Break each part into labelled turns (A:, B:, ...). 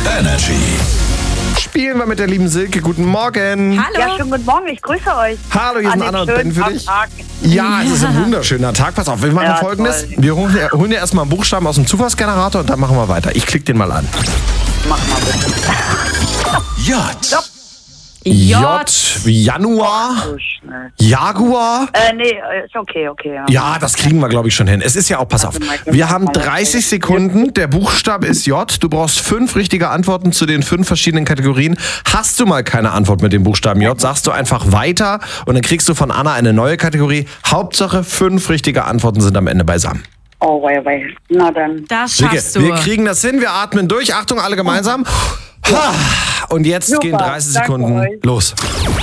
A: Energy.
B: Spielen wir mit der lieben Silke. Guten Morgen.
C: Hallo.
D: Ja, schönen guten Morgen, ich grüße euch.
B: Hallo, hier sind Anna und Ben für dich.
D: Tag.
B: Ja, es ist ein wunderschöner Tag. Pass auf, wir machen
D: Ja,
B: Folgendes.
D: toll.
B: Wir holen dir erstmal einen Buchstaben aus dem Zufallsgenerator und dann machen wir weiter. Ich klicke den mal an.
D: Mach mal bitte.
A: J.
B: J wie Januar.
D: So schnell.
B: Jaguar.
D: Nee, ist okay. Ja.
B: Ja, das kriegen wir, glaube ich, schon hin. Es ist ja auch, pass auf, wir haben 30 Sekunden. Der Buchstabe ist J. Du brauchst 5 richtige Antworten zu den 5 verschiedenen Kategorien. Hast du mal keine Antwort mit dem Buchstaben J, sagst du einfach weiter und dann kriegst du von Anna eine neue Kategorie. Hauptsache 5 richtige Antworten sind am Ende beisammen.
D: Oh, wei. Na dann.
C: Das
B: Silke,
C: schaffst du.
B: wir kriegen das hin. Wir atmen durch. Achtung, alle gemeinsam. Ha. Und jetzt
D: Super,
B: gehen 30
D: danke
B: Sekunden
D: euch.
B: los.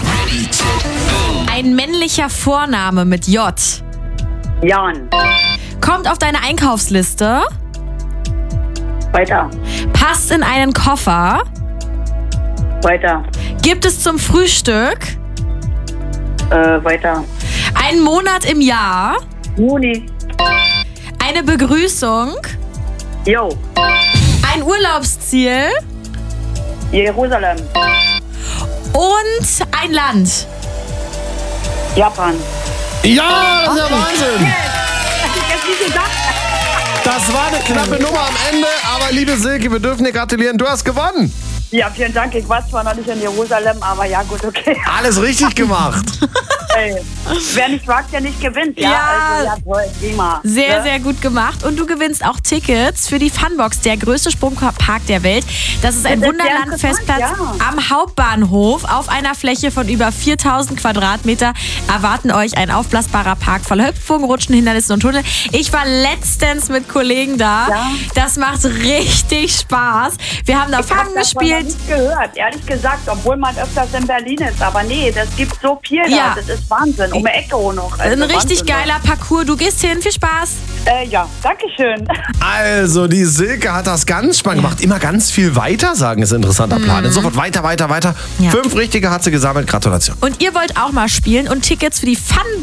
C: Ein männlicher Vorname mit J.
D: Jan.
C: Kommt auf deine Einkaufsliste.
D: Weiter.
C: Passt in einen Koffer.
D: Weiter.
C: Gibt es zum Frühstück.
D: Weiter.
C: Einen Monat im Jahr.
D: Juni.
C: Eine Begrüßung.
D: Jo.
C: Ein Urlaubsziel.
D: Jerusalem.
C: Und ein Land.
D: Japan.
B: Ja, das ist ja Wahnsinn.
D: Wie gesagt.
B: Das war eine knappe Nummer am Ende. Aber liebe Silke, wir dürfen dir gratulieren. Du hast gewonnen.
D: Ja, vielen Dank. Ich war zwar noch nicht in Jerusalem, aber ja, gut, okay.
B: Alles richtig gemacht.
D: Ey, wer nicht wagt, der nicht gewinnt.
C: Ja.
D: Also, ja, toll, prima.
C: Sehr,
D: Ne?
C: sehr gut gemacht. Und du gewinnst auch Tickets für die Funbox, der größte Sprungpark der Welt. Das ist ein
D: Das ist sehr
C: Wunderland-Festplatz
D: interessant, ja.
C: am Hauptbahnhof. Auf einer Fläche von über 4000 Quadratmeter erwarten euch ein aufblasbarer Park voller Hüpfungen, Rutschen, Hindernissen und Tunnel. Ich war letztens mit Kollegen da.
D: Ja.
C: Das macht richtig Spaß. Wir haben da
D: Ich hab
C: Fangen
D: davon noch
C: gespielt.
D: nicht gehört, ehrlich gesagt, obwohl man öfters in Berlin ist. Aber nee, das gibt so viel
C: Ja.
D: da. Das ist Wahnsinn. Um die Ecke auch noch.
C: Ein
D: Also
C: richtig
D: Wahnsinn.
C: geiler Parcours. Du gehst hin. Viel Spaß.
D: Ja, danke schön.
B: Also, die Silke hat das ganz spannend gemacht. Immer ganz viel weiter sagen ist ein interessanter Plan. Sofort weiter.
C: Ja.
B: 5 richtige hat sie gesammelt. Gratulation.
C: Und ihr wollt auch mal spielen und Tickets für die Fun